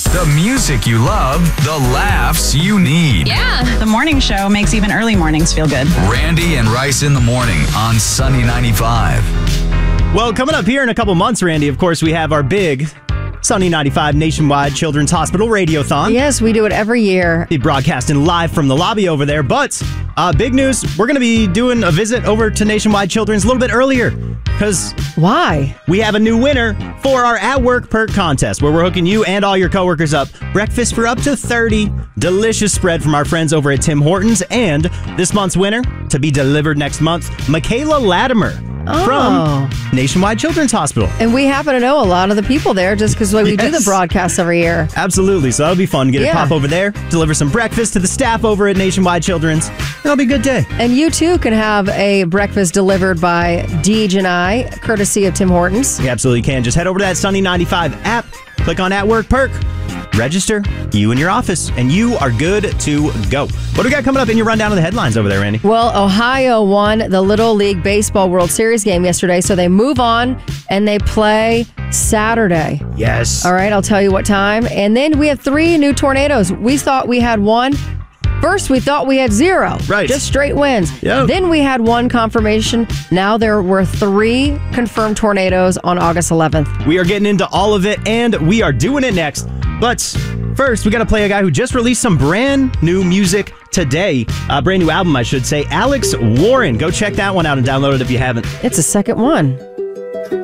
The music you love, the laughs you need. Yeah. The morning show makes even early mornings feel good. Randy and Rice in the morning on Sunny 95. Well, coming up here in a couple months, Randy, of course, we have our big Sunny 95 Nationwide Children's Hospital Radiothon. Yes, we do it every year. Be broadcasting live from the lobby over there. But big news, we're going to be doing a visit over to Nationwide Children's a little bit earlier. Because why? We have a new winner for our At Work Perk contest, where we're hooking you and all your coworkers up. Breakfast for up to 30. Delicious spread from our friends over at Tim Hortons. And this month's winner, to be delivered next month, Michaela Latimer from Nationwide Children's Hospital. And we happen to know a lot of the people there just because we do the broadcasts every year. Absolutely. So that'll be fun. Get a pop over there, deliver some breakfast to the staff over at Nationwide Children's. It'll be a good day. And you too can have a breakfast delivered by Deej and I, courtesy of Tim Hortons. You absolutely can. Just head over to that Sunny 95 app, click on At Work Perk, register, you in your office, and you are good to go. What do we got coming up in your rundown of the headlines over there, Randy? Well, Ohio won the Little League Baseball World Series game yesterday, so they move on and they play Saturday. Yes. All right, I'll tell you what time. And then we have 3 new tornadoes. We thought we had 1. First, we thought we had 0. Right. Just straight winds. Yep. Then we had 1 confirmation. Now there were 3 confirmed tornadoes on August 11th. We are getting into all of it, and we are doing it next. But first, we got to play a guy who just released some brand new music today. A brand new album, I should say. Alex Warren. Go check that one out and download it if you haven't. It's a second one.